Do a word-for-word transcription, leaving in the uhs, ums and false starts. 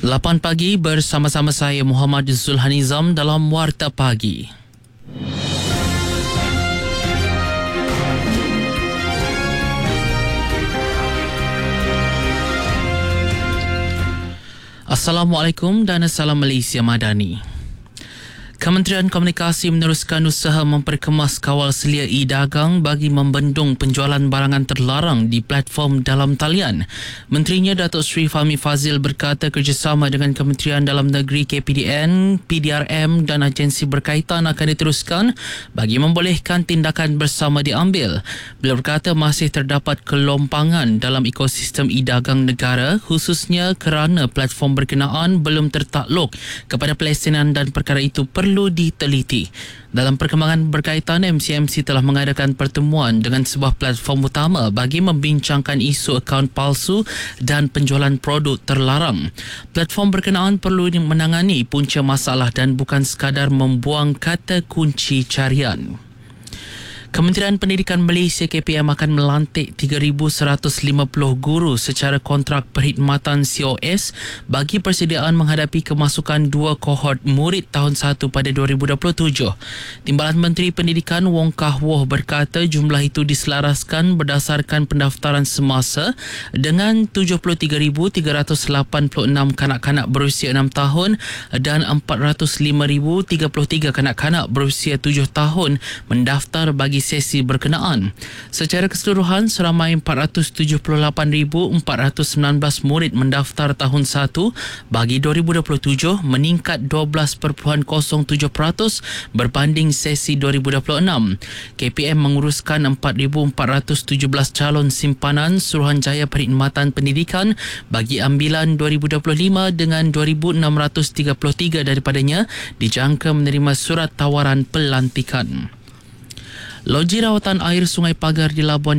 lapan pagi bersama-sama saya Muhammad Zulhanizam dalam Warta Pagi. Assalamualaikum dan Assalam Malaysia Madani. Kementerian Komunikasi meneruskan usaha memperkemas kawal selia e-dagang bagi membendung penjualan barangan terlarang di platform dalam talian. Menterinya Datuk Seri Fahmi Fadzil berkata kerjasama dengan Kementerian Dalam Negeri K P D N, P D R M dan agensi berkaitan akan diteruskan bagi membolehkan tindakan bersama diambil. Beliau berkata masih terdapat kelompangan dalam ekosistem e-dagang negara khususnya kerana platform berkenaan belum tertakluk kepada pelaksanaan dan perkara itu perlu perlu diteliti. Dalam perkembangan berkaitan, M C M C telah mengadakan pertemuan dengan sebuah platform utama bagi membincangkan isu akaun palsu dan penjualan produk terlarang. Platform berkenaan perlu menangani punca masalah dan bukan sekadar membuang kata kunci carian. Kementerian Pendidikan Malaysia K P M akan melantik tiga ribu seratus lima puluh guru secara kontrak perkhidmatan C O S bagi persediaan menghadapi kemasukan dua kohort murid tahun satu pada dua ribu dua puluh tujuh. Timbalan Menteri Pendidikan Wong Kah Woh berkata jumlah itu diselaraskan berdasarkan pendaftaran semasa dengan tujuh puluh tiga ribu tiga ratus lapan puluh enam kanak-kanak berusia enam tahun dan empat ratus lima ribu tiga puluh tiga kanak-kanak berusia tujuh tahun mendaftar bagi sesi berkenaan. Secara keseluruhan, seramai empat ratus tujuh puluh lapan ribu empat ratus sembilan belas murid mendaftar tahun satu bagi dua ribu dua puluh tujuh meningkat dua belas perpuluhan kosong tujuh peratus berbanding sesi dua ribu dua puluh enam. K P M menguruskan empat ribu empat ratus tujuh belas calon simpanan Suruhanjaya Perkhidmatan Pendidikan bagi ambilan dua ribu dua puluh lima dengan dua ribu enam ratus tiga puluh tiga daripadanya dijangka menerima surat tawaran pelantikan. Loji rawatan air Sungai Pagar di Labuan